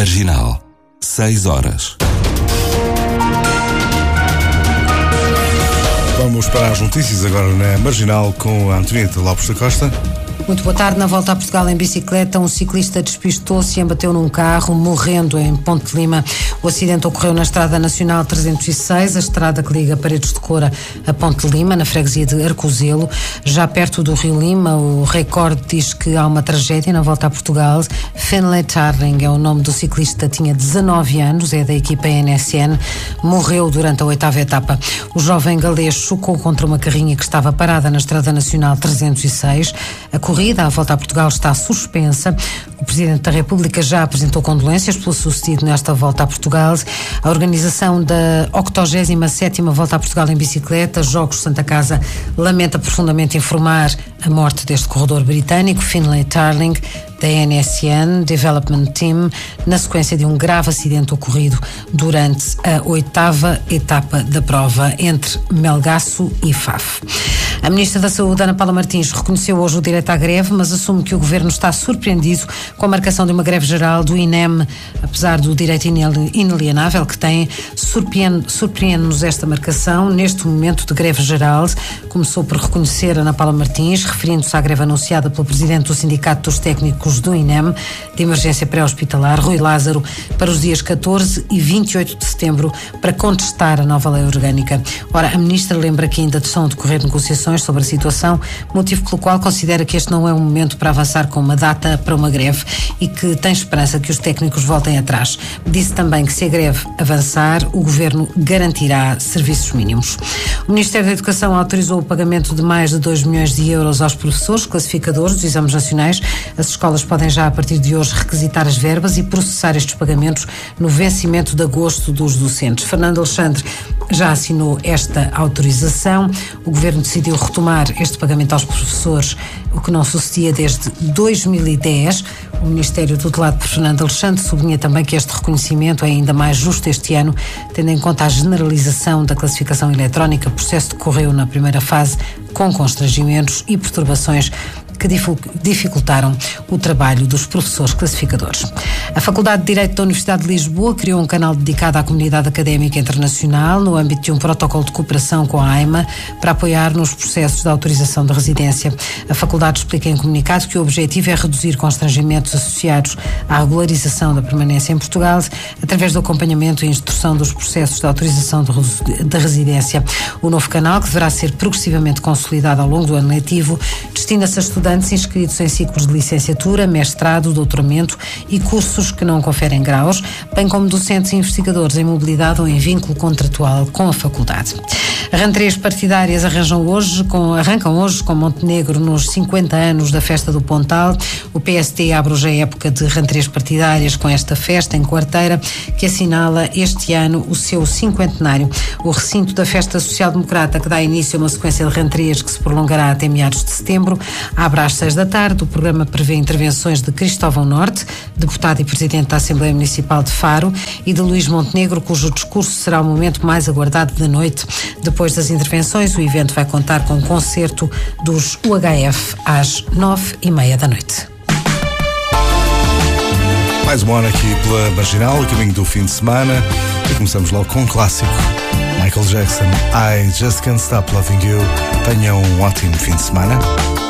Marginal, 6 horas. Vamos para as notícias agora na Marginal com a Antonieta Lopes da Costa. Muito boa tarde. Na volta a Portugal em bicicleta, um ciclista despistou-se e embateu num carro, morrendo em Ponte de Lima. O acidente ocorreu na Estrada Nacional 306, a estrada que liga Paredes de Coura a Ponte de Lima, na freguesia de Arcozelo. Já perto do Rio Lima, o Record diz que há uma tragédia na volta a Portugal. Finlay Tarling é o nome do ciclista, tinha 19 anos, é da equipa NSN, morreu durante a 8ª etapa. O jovem galês chocou contra uma carrinha que estava parada na Estrada Nacional 306. A corrida à volta a Portugal está suspensa. O Presidente da República já apresentou condolências pelo sucedido nesta volta a Portugal. A organização da 87ª Volta a Portugal em bicicleta, Jogos Santa Casa, lamenta profundamente informar a morte deste corredor britânico, Finlay Tarling, da NSN Development Team, na sequência de um grave acidente ocorrido durante a 8ª etapa da prova entre Melgaço e Faf. A Ministra da Saúde, Ana Paula Martins, reconheceu hoje o direito à greve, mas assume que o Governo está surpreendido com a marcação de uma greve geral do INEM, apesar do direito inalienável que tem. Surpreende-nos esta marcação neste momento de greve geral. Começou por reconhecer Ana Paula Martins, referindo-se à greve anunciada pelo Presidente do Sindicato dos Técnicos do INEM, de emergência pré-hospitalar, Rui Lázaro, para os dias 14 e 28 de setembro, para contestar a nova lei orgânica. Ora, a Ministra lembra que ainda estão a decorrer negociações sobre a situação, motivo pelo qual considera que este não é um momento para avançar com uma data para uma greve e que tem esperança que os técnicos voltem atrás. Disse também que se a greve avançar, o Governo garantirá serviços mínimos. O Ministério da Educação autorizou o pagamento de mais de 2 milhões de euros aos professores classificadores dos exames nacionais. As escolas podem já, a partir de hoje, requisitar as verbas e processar estes pagamentos no vencimento de agosto dos docentes. Fernando Alexandre já assinou esta autorização. O Governo decidiu retomar este pagamento aos professores, o que não sucedia desde 2010. O Ministério, tutelado por Fernando Alexandre, sublinha também que este reconhecimento é ainda mais justo este ano, tendo em conta a generalização da classificação eletrónica, processo que decorreu na primeira fase com constrangimentos e perturbações que dificultaram o trabalho dos professores classificadores. A Faculdade de Direito da Universidade de Lisboa criou um canal dedicado à comunidade académica internacional no âmbito de um protocolo de cooperação com a AIMA para apoiar nos processos de autorização de residência. A Faculdade explica em comunicado que o objetivo é reduzir constrangimentos associados à regularização da permanência em Portugal através do acompanhamento e instrução dos processos de autorização de residência. O novo canal, que deverá ser progressivamente consolidado ao longo do ano letivo, destina-se a estudantes inscritos em ciclos de licenciatura, mestrado, doutoramento e cursos que não conferem graus, bem como docentes e investigadores em mobilidade ou em vínculo contratual com a faculdade. Rentrées partidárias arrancam hoje com Montenegro nos 50 anos da Festa do Pontal. O PSD abre hoje a época de rentrées partidárias com esta festa em Quarteira, que assinala este ano o seu 50º. O recinto da Festa Social Democrata, que dá início a uma sequência de rentrées que se prolongará até meados de setembro, abre às 6 da tarde. O programa prevê intervenções de Cristóvão Norte, deputado e presidente da Assembleia Municipal de Faro, e de Luís Montenegro, cujo discurso será o momento mais aguardado da noite. Depois das intervenções, o evento vai contar com um concerto dos UHF às 9h30 da noite. Mais uma hora aqui pela Marginal, a caminho do fim de semana, e começamos logo com um clássico. Michael Jackson, I Just Can't Stop Loving You. Tenham um ótimo fim de semana.